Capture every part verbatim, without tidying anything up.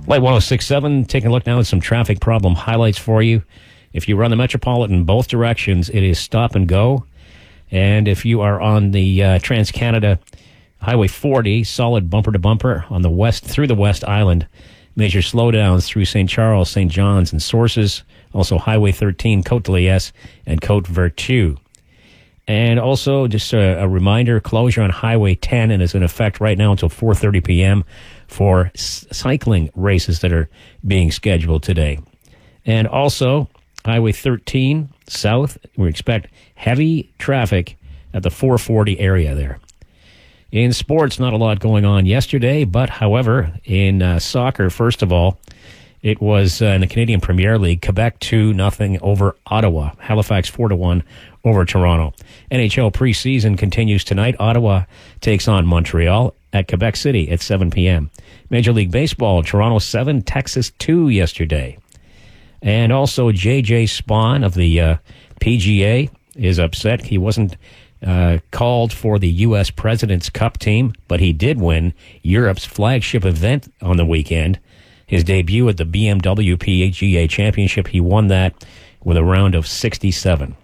Light one oh six point seven, taking a look now at some traffic problem highlights for you. If you run the Metropolitan both directions, it is stop and go. And if you are on the uh, Trans-Canada Highway forty, solid bumper to bumper on the west through the West Island. Major slowdowns through Saint Charles, Saint John's, and Sources. Also Highway thirteen, Côte de Liesse, and Côte Vertu. And also, just a, a reminder, closure on Highway ten and is in effect right now until four thirty p.m. for s- cycling races that are being scheduled today. And also, Highway thirteen south, we expect heavy traffic at the four forty area there. In sports, not a lot going on yesterday, but however, in uh, soccer, first of all, it was uh, in the Canadian Premier League, Quebec two nothing over Ottawa, Halifax four to one over Toronto. N H L preseason continues tonight. Ottawa takes on Montreal at Quebec City at seven p.m. Major League Baseball, Toronto seven, Texas two yesterday. And also J J Spawn of the uh, P G A is upset. He wasn't uh, called for the U S President's Cup team, but he did win Europe's flagship event on the weekend. His debut at the B M W P G A Championship, he won that with a round of sixty-seven.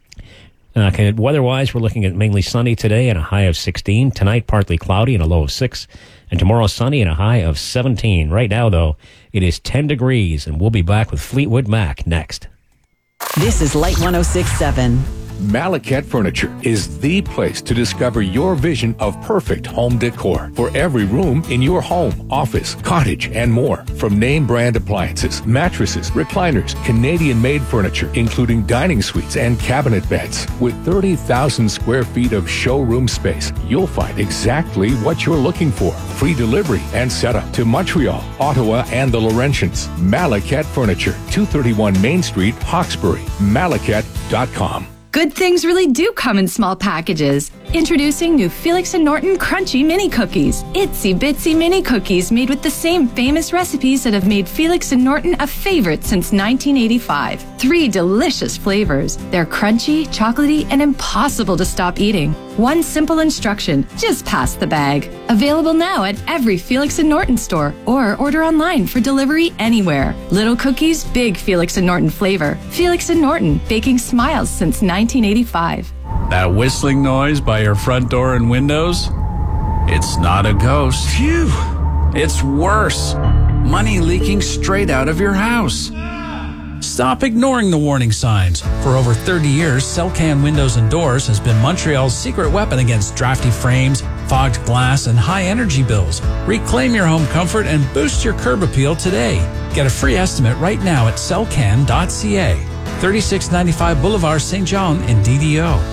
Uh, weather-wise, we're looking at mainly sunny today and a high of sixteen. Tonight, partly cloudy and a low of six. And tomorrow, sunny and a high of seventeen. Right now, though, it is ten degrees, and we'll be back with Fleetwood Mac next. This is Light one oh six point seven. Malacat Furniture is the place to discover your vision of perfect home decor for every room in your home, office, cottage, and more. From name brand appliances, mattresses, recliners, Canadian-made furniture, including dining suites and cabinet beds. With thirty thousand square feet of showroom space, you'll find exactly what you're looking for. Free delivery and setup to Montreal, Ottawa, and the Laurentians. Malacat Furniture, two thirty-one Main Street, Hawkesbury. Malacat dot com. Good things really do come in small packages. Introducing new Felix and Norton Crunchy Mini Cookies. Itsy bitsy mini cookies made with the same famous recipes that have made Felix and Norton a favorite since nineteen eighty-five. Three delicious flavors. They're crunchy, chocolatey, and impossible to stop eating. One simple instruction, just pass the bag. Available now at every Felix and Norton store or order online for delivery anywhere. Little cookies, big Felix and Norton flavor. Felix and Norton, baking smiles since nineteen eighty-five. That whistling noise by your front door and windows? It's not a ghost. Phew! It's worse. Money leaking straight out of your house. Stop ignoring the warning signs. For over thirty years, Celcan Windows and Doors has been Montreal's secret weapon against drafty frames, fogged glass, and high energy bills. Reclaim your home comfort and boost your curb appeal today. Get a free estimate right now at celcan dot c a. thirty-six ninety-five Boulevard Saint John in D D O.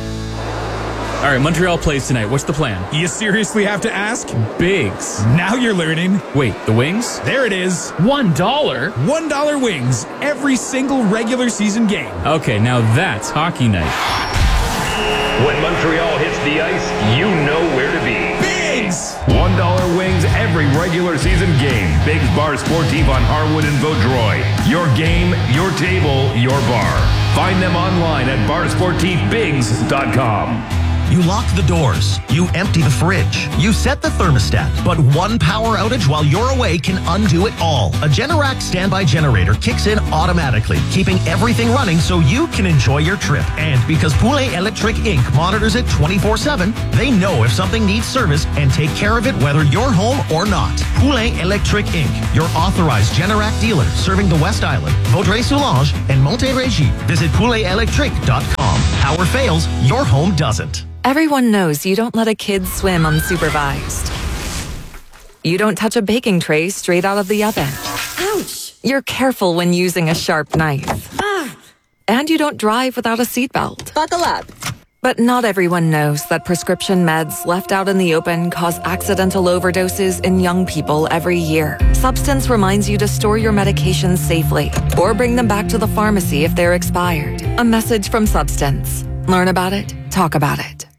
All right, Montreal plays tonight. What's the plan? You seriously have to ask? Bigs. Now you're learning. Wait, the wings? There it is. One dollar? One dollar wings. Every single regular season game. Okay, now that's hockey night. When Montreal hits the ice, you know where to be. Bigs! One dollar wings every regular season game. Bigs Bar Sportif on Harwood and Vaudreuil. Your game, your table, your bar. Find them online at bar sportif bigs dot com. You lock the doors. You empty the fridge. You set the thermostat. But one power outage while you're away can undo it all. A Generac standby generator kicks in automatically, keeping everything running so you can enjoy your trip. And because Poulet Electric Incorporated monitors it twenty-four seven, they know if something needs service and take care of it whether you're home or not. Poulet Electric Incorporated, your authorized Generac dealer serving the West Island, Vaudreuil-Soulanges, and Montérégie. Visit poulet electric dot com. Power fails, your home doesn't. Everyone knows you don't let a kid swim unsupervised. You don't touch a baking tray straight out of the oven. Ouch! You're careful when using a sharp knife. Ah! And you don't drive without a seatbelt. Buckle up. But not everyone knows that prescription meds left out in the open cause accidental overdoses in young people every year. Substance reminds you to store your medications safely or bring them back to the pharmacy if they're expired. A message from Substance. Learn about it, talk about it.